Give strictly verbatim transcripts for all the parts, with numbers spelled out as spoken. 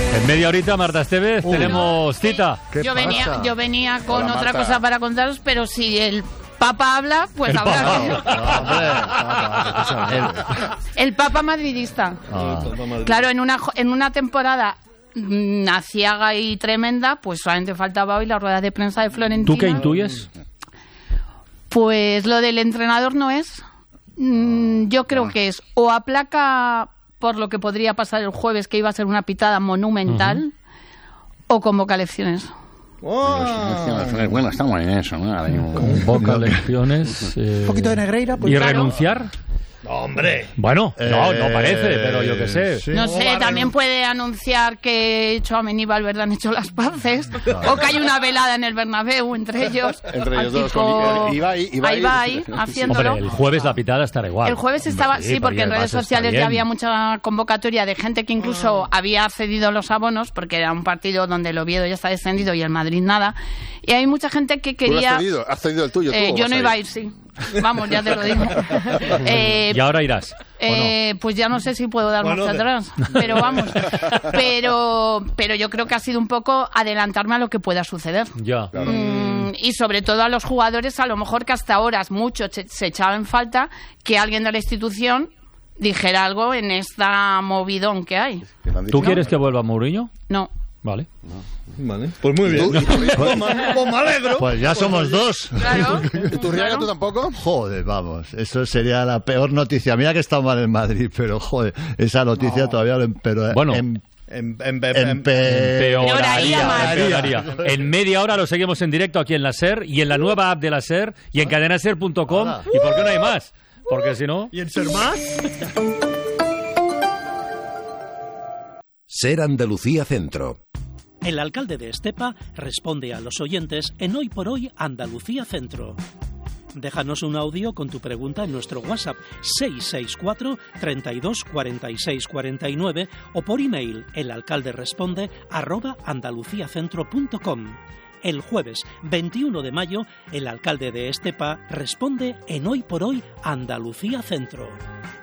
En media horita, Marta Esteves, uh, tenemos no, cita. ¿Qué yo, venía, yo venía con Hola, otra Marta. cosa para contaros, pero si el Papa habla, pues habla. El, el Papa madridista. Ah. Claro, en una, en una temporada aciaga y tremenda, pues solamente faltaba hoy la rueda de prensa de Florentino. ¿Tú qué intuyes? Pues lo del entrenador no es. Yo creo ah. que es o aplaca por lo que podría pasar el jueves, que iba a ser una pitada monumental, uh-huh. o convoca elecciones. Oh. Bueno, estamos en eso, ¿no? Convoca elecciones. Eh... Un poquito de Negreira. Pues ¿Y claro. renunciar? ¡Hombre! Bueno, eh, no, no parece, pero yo qué sé. Sí. No sé, también puede anunciar que Tchouaméni y Valverde han hecho las paces, o que hay una velada en el Bernabéu entre ellos. Entre ellos dos, tipo... con Ibai, Ibai, ahí va ahí, haciéndolo. Hombre, el jueves la pitada estará igual. El jueves estaba, sí, sí porque en redes sociales ya había mucha convocatoria de gente que incluso mm. había cedido los abonos, porque era un partido donde el Oviedo ya está descendido y el Madrid nada. Y hay mucha gente que quería... ¿Tú has cedido? ¿Has cedido el tuyo? Eh, ¿tú yo no iba a ir, sí. Vamos, ya te lo digo. eh, ¿Y ahora irás? Eh, no? Pues ya no sé si puedo dar bueno, marcha atrás, pero vamos. Pero, pero yo creo que ha sido un poco adelantarme a lo que pueda suceder. Ya. Claro. Mm, y sobre todo a los jugadores, a lo mejor que hasta ahora muchos se, se echaba en falta que alguien de la institución dijera algo en esta movidón que hay. ¿Tú ¿No? quieres que vuelva Mourinho? No. Vale. Vale, pues muy bien. ¿Tú? Pues me alegro. Pues ya somos dos. Claro. ¿Y tú, Riaga, tú tampoco? Joder, vamos, eso sería la peor noticia. Mira que está mal en Madrid, pero joder, esa noticia no. todavía lo empeoró. Bueno. Em, em, em, em, empeoraría, empeoraría. En media hora lo seguimos en directo aquí en la SER y en la nueva app de la SER y en cadena ser punto com. ¿Y por qué no hay más? Porque si no... ¿Y en Ser Más? SER Andalucía Centro. El alcalde de Estepa responde a los oyentes en Hoy por Hoy Andalucía Centro. Déjanos un audio con tu pregunta en nuestro WhatsApp seis seis cuatro, treinta y dos, cuarenta y seis, cuarenta y nueve o por email elalcalderesponde arroba andaluciacentro punto com. El jueves veintiuno de mayo, el alcalde de Estepa responde en Hoy por Hoy Andalucía Centro.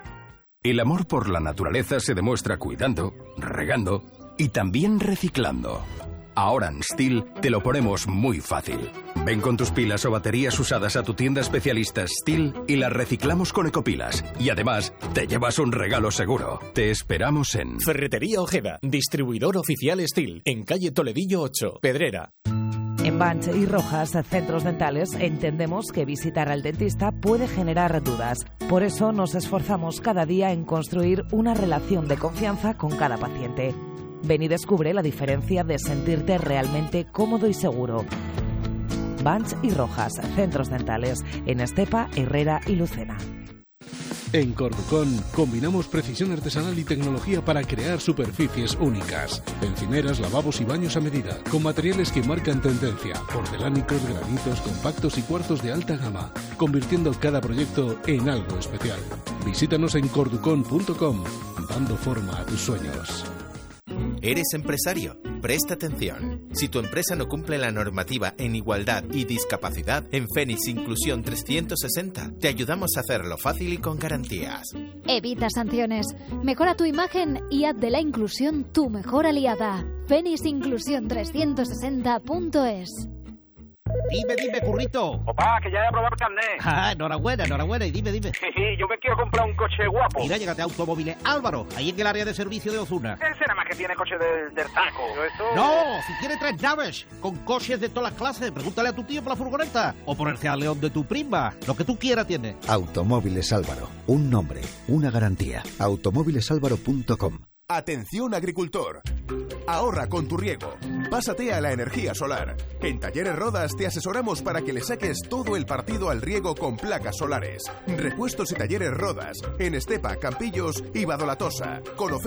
El amor por la naturaleza se demuestra cuidando, regando y también reciclando. Ahora en Stihl te lo ponemos muy fácil. Ven con tus pilas o baterías usadas a tu tienda especialista Stihl y las reciclamos con ecopilas. Y además, te llevas un regalo seguro. Te esperamos en... Ferretería Ojeda, distribuidor oficial Stihl, en calle Toledillo ocho, Pedrera. En Banch y Rojas, centros dentales, entendemos que visitar al dentista puede generar dudas. Por eso nos esforzamos cada día en construir una relación de confianza con cada paciente. Ven y descubre la diferencia de sentirte realmente cómodo y seguro. Banch y Rojas, centros dentales, en Estepa, Herrera y Lucena. En Corducón combinamos precisión artesanal y tecnología para crear superficies únicas. Encimeras, lavabos y baños a medida, con materiales que marcan tendencia, porcelánicos, granitos, compactos y cuarzos de alta gama, convirtiendo cada proyecto en algo especial. Visítanos en corducón punto com, dando forma a tus sueños. ¿Eres empresario? Presta atención. Si tu empresa no cumple la normativa en igualdad y discapacidad, en Fénix Inclusión trescientos sesenta te ayudamos a hacerlo fácil y con garantías. Evita sanciones, mejora tu imagen y haz de la inclusión tu mejor aliada. Fénix Inclusión trescientos sesenta punto es. Dime, dime, currito. Opa, que ya he aprobado el carnet. Ah, enhorabuena, enhorabuena. Y dime, dime. Yo me quiero comprar un coche guapo. Mira, llégate a Automóviles Álvaro, ahí en el área de servicio de Ozuna. Ese nada más que tiene coche del, del taco. Esto... No, si tiene tres naves, con coches de todas las clases. Pregúntale a tu tío por la furgoneta. O por el Seat León de tu prima. Lo que tú quieras tiene. Automóviles Álvaro. Un nombre, una garantía. automóviles álvaro punto com. Atención agricultor, ahorra con tu riego, pásate a la energía solar. En Talleres Rodas te asesoramos para que le saques todo el partido al riego con placas solares. Repuestos y Talleres Rodas, en Estepa, Campillos y Badolatosa, con ofertas